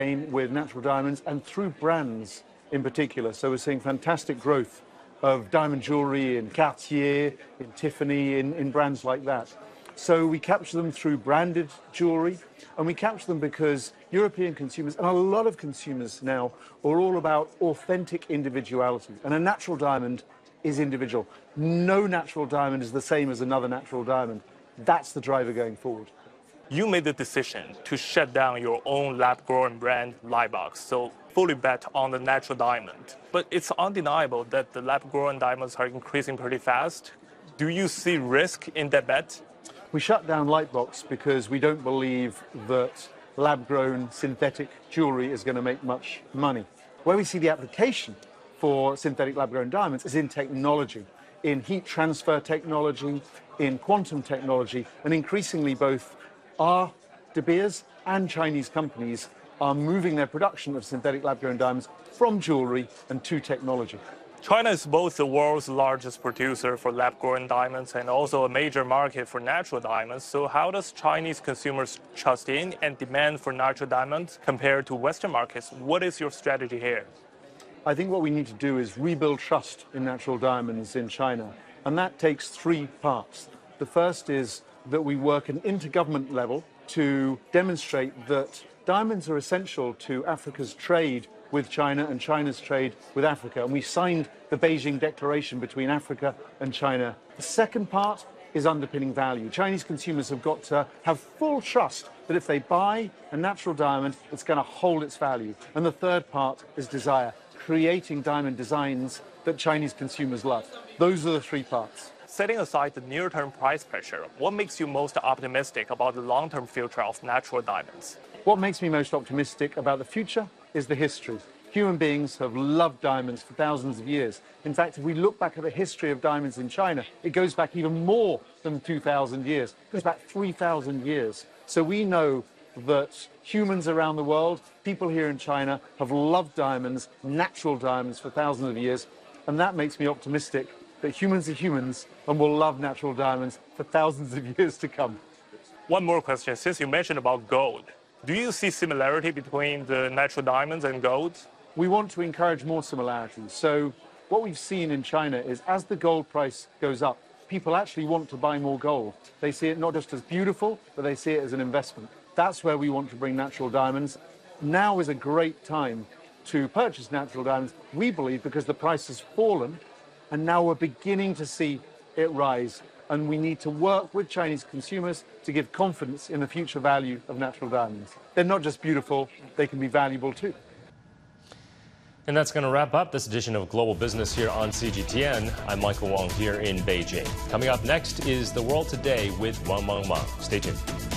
with natural diamonds and through brands in particular. So we're seeing fantastic growth of diamond jewelry in Cartier, in Tiffany, in brands like that. So we capture them through branded jewelry, and we capture them because European consumers, and a lot of consumers now, are all about authentic individuality. And a natural diamond is individual. No natural diamond is the same as another natural diamond. That's the driver going forward. You made the decision to shut down your own lab-grown brand, Lightbox, so fully bet on the natural diamond. But it's undeniable that the lab-grown diamonds are increasing pretty fast. Do you see risk in that bet? We shut down Lightbox because we don't believe that lab-grown synthetic jewelry is going to make much money. Where we see the application for synthetic lab-grown diamonds is in technology, in heat transfer technology, in quantum technology, and increasingly both our De Beers and Chinese companies are moving their production of synthetic lab-grown diamonds from jewelry and to technology. China is both the world's largest producer for lab-grown diamonds and also a major market for natural diamonds. So how does Chinese consumers trust in and demand for natural diamonds compared to Western markets? What is your strategy here? I think what we need to do is rebuild trust in natural diamonds in China. And that takes three parts. The first is that we work at an intergovernment level to demonstrate that diamonds are essential to Africa's trade with China and China's trade with Africa. And we signed the Beijing Declaration between Africa and China. The second part is underpinning value. Chinese consumers have got to have full trust that if they buy a natural diamond, it's going to hold its value. And the third part is desire, creating diamond designs that Chinese consumers love. Those are the three parts. Setting aside the near-term price pressure, what makes you most optimistic about the long-term future of natural diamonds? What makes me most optimistic about the future is the history. Human beings have loved diamonds for thousands of years. In fact, if we look back at the history of diamonds in China, it goes back even more than 2,000 years. It goes back 3,000 years. So we know that humans around the world, people here in China, have loved diamonds, natural diamonds, for thousands of years. And that makes me optimistic that humans are humans and will love natural diamonds for thousands of years to come. One more question. Since you mentioned about gold, do you see similarity between the natural diamonds and gold? We want to encourage more similarities. So what we've seen in China is as the gold price goes up, people actually want to buy more gold. They see it not just as beautiful, but they see it as an investment. That's where we want to bring natural diamonds. Now is a great time to purchase natural diamonds, we believe, because the price has fallen, and now we're beginning to see it rise. And we need to work with Chinese consumers to give confidence in the future value of natural diamonds. They're not just beautiful, they can be valuable too. And that's going to wrap up this edition of Global Business here on CGTN. I'm Michael Wong here in Beijing. Coming up next is The World Today with Wang Mengma. Stay tuned.